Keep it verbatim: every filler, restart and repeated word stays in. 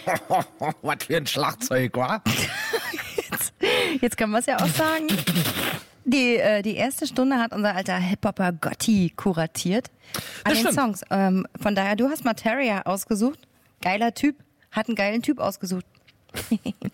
Was für ein Schlagzeug, wa? Jetzt, jetzt können wir es ja auch sagen. Die, äh, die erste Stunde hat unser alter Hip-Hopper Gotti kuratiert. An den Songs. Ähm, von daher, du hast Materia ausgesucht. Geiler Typ. Hat einen geilen Typ ausgesucht.